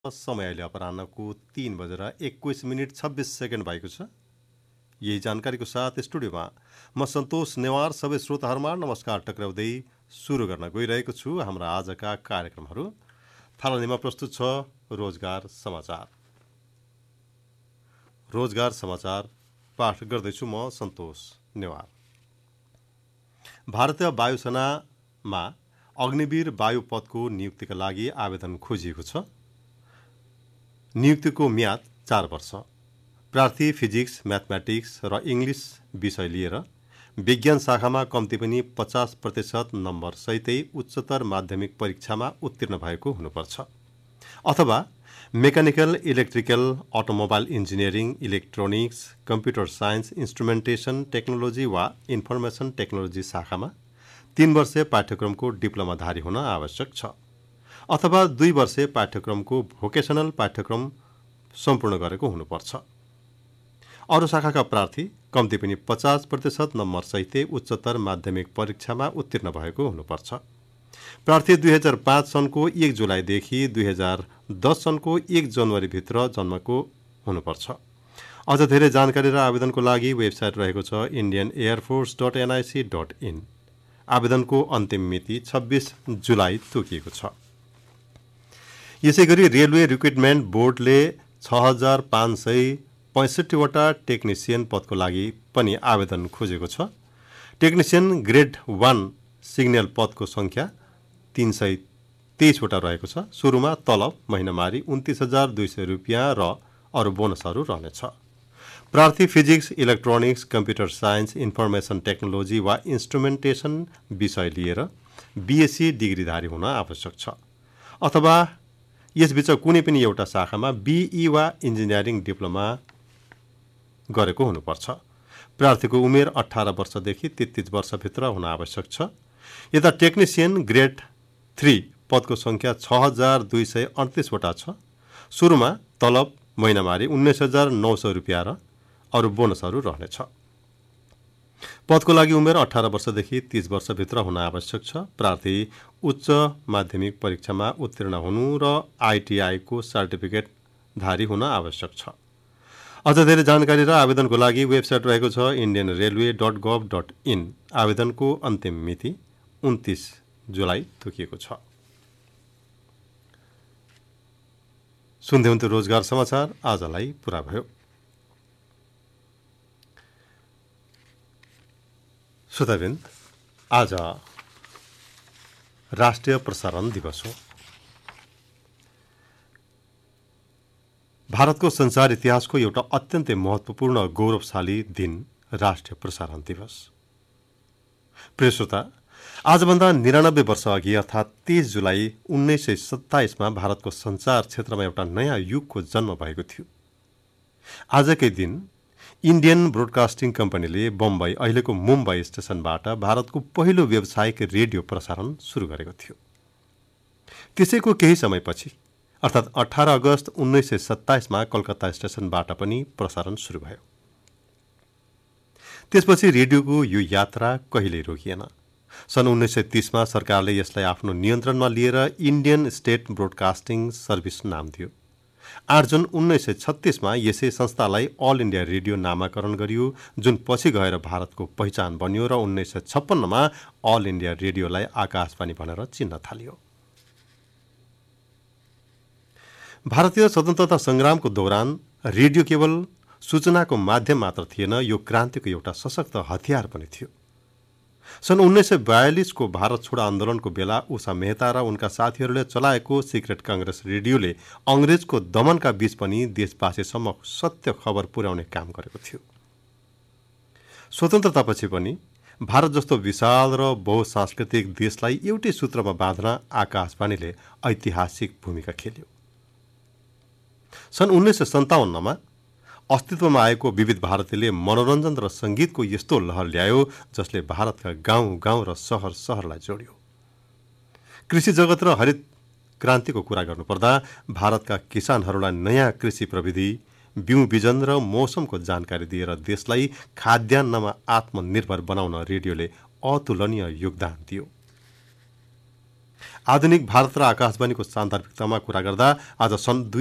समय अहिले अपराह्नको 3:21 भएको छ। यही जानकारीको साथ स्टुडियोमा म सन्तोष नेवार सबै श्रोताहरूमा नमस्कार टक्राउँदै सुरु गर्न गइरहेको छु हाम्रा आजका कार्यक्रमहरू। थालनीमा प्रस्तुत छ रोजगार समाचार। रोजगार समाचार पाठ गर्दैछु म सन्तोष नेवार। भारतीय वायुसेनामा अग्निवीर वायु पदको नियुक्तिका लागि आवेदन खोजिएको छ। नियुक्तिको म्याद 4 वर्ष। प्रार्थी फिजिक्स, म्याथमेटिक्स र इङ्ग्लिस विषय लिएर विज्ञान शाखामा कम्ती पनि 50% नम्बर सहितै उच्चतर माध्यमिक परीक्षामा उत्तीर्ण भएको हुनुपर्छ, अथवा mechanical, electrical, automobile engineering, electronics, computer science, इन्स्ट्रुमेन्टेसन technology वा इन्फर्मेसन टेक्नोलोजी शाखामा 3 वर्षीय पाठ्यक्रमको डिप्लोमाधारी हुन आवश्यक छ, अथवा 2 वर्षीय पाठ्यक्रमको भोकेसनल पाठ्यक्रम सम्पूर्ण गरेको हुनुपर्छ। अरू शाखाका प्रार्थी कम्ती पनि 50% नम्बर सहितै उच्चतर माध्यमिक परीक्षामा उत्तीर्ण भएको हुनुपर्छ। प्रार्थी 2005 सनको 1 जुलाईदेखि 2010 सनको 1 जनवरीभित्र जन्मको हुनुपर्छ। अझ धेरै जानकारी र आवेदनको लागि वेबसाइट रहेको छ indianairforce.nic.in। आवेदनको अन्तिम मिति 26 जुलाई तोकिएको छ। यसैगरी रेलवे रिक्रुटमेन्ट बोर्डले 6565 वटा टेक्निसियन पदको लागि पनि आवेदन खोजेको छ। टेक्निसियन ग्रेड 1 सिग्नल पदको संख्या 323 वटा रहेको छ। सुरुमा तलब महिनामारी 29,200 रुपियाँ र अरू बोनसहरू रहनेछ। प्रार्थी physics, electronics, computer science, information technology वा इन्स्ट्रुमेन्टेसन विषय लिएर बीएससी डिग्रीधारी हुन आवश्यक छ, अथवा यसबीच कुनै पनि एउटा शाखामा बीई वा इन्जिनियरिङ डिप्लोमा गरेको हुनुपर्छ। प्रार्थीको उमेर 18 वर्षदेखि 33 वर्षभित्र हुन आवश्यक छ। यता टेक्निसियन ग्रेड 3 पदको संख्या 6238 वटा छ। सुरुमा तलब महिनामारी 19,900 रुपियाँ र अरू बोनसहरू रहनेछ। पदको लागि उमेर 18 वर्षदेखि 30 वर्षभित्र हुन आवश्यक छ। प्रार्थी उच्च माध्यमिक परीक्षामा उत्तीर्ण हुनु र आइटिआईको सर्टिफिकेटधारी हुन आवश्यक छ। अझ धेरै जानकारी र आवेदनको लागि वेबसाइट रहेको छ indianrailway.gov.in। आवेदनको अन्तिम मिति 29 जुलाई तोकिएको छ। सुन्दै हुन्थ्यो रोजगार समाचार। आजलाई पुरा भयो। श्रोताबिन्द, आज राष्ट्रिय प्रसारण दिवस हो। भारतको संसार इतिहासको एउटा अत्यन्तै महत्त्वपूर्ण गौरवशाली दिन राष्ट्रिय प्रसारण दिवस। प्रिय श्रोता, आजभन्दा 99 वर्ष अघि अर्थात् 30 जुलाई 1927 भारतको सञ्चार क्षेत्रमा एउटा नयाँ युगको जन्म भएको थियो। आजकै दिन इन्डियन ब्रोडकास्टिङ कम्पनीले बम्बई, अहिलेको मुम्बई स्टेशनबाट भारतको पहिलो व्यावसायिक रेडियो प्रसारण सुरु गरेको थियो। त्यसैको केही समयपछि अर्थात् 18 अगस्त 1927 कलकत्ता स्टेशनबाट पनि प्रसारण सुरु भयो। त्यसपछि रेडियोको यो यात्रा कहिल्यै रोकिएन। सन् 1930 सरकारले यसलाई आफ्नो नियन्त्रणमा लिएर इन्डियन स्टेट ब्रोडकास्टिङ सर्भिस नाम दियो। 8 जुन 1936 यसै संस्थालाई अल इन्डिया रेडियो नामाकरण गरियो, जुन पछि गएर भारतको पहिचान बन्यो र 1956 अल इन्डिया रेडियोलाई आकाशवाणी भनेर चिन्न थालियो। भारतीय स्वतन्त्रता सङ्ग्रामको दौरान रेडियो केवल सूचनाको माध्यम मात्र थिएन, यो क्रान्तिको एउटा सशक्त हतियार पनि थियो। सन् 1942 को भारत छोडो आन्दोलनको बेला उषा मेहता र उनका साथीहरूले चलाएको सिक्रेट काङ्ग्रेस रेडियोले अङ्ग्रेजको दमनका बीच पनि देशवासीसम्म सत्य खबर पुर्याउने काम गरेको थियो। स्वतन्त्रतापछि पनि भारत जस्तो विशाल र बहुसांस्कृतिक देशलाई एउटै सूत्रमा बाँध्न आकाशवाणीले ऐतिहासिक भूमिका खेल्यो। सन् 1957 अस्तित्वमा आएको विविध भारतीले मनोरञ्जन र सङ्गीतको यस्तो लहर ल्यायो जसले भारतका गाउँ गाउँ र सहर सहरलाई जोड्यो। कृषि जगत र हरित क्रान्तिको कुरा गर्नुपर्दा भारतका किसानहरूलाई नयाँ कृषि प्रविधि, बिउ बिजन र मौसमको जानकारी दिएर देशलाई खाद्यान्नमा आत्मनिर्भर बनाउन रेडियोले अतुलनीय योगदान दियो। आधुनिक भारत र आकाशवाणीको सान्दर्भिकतामा कुरा गर्दा आज सन्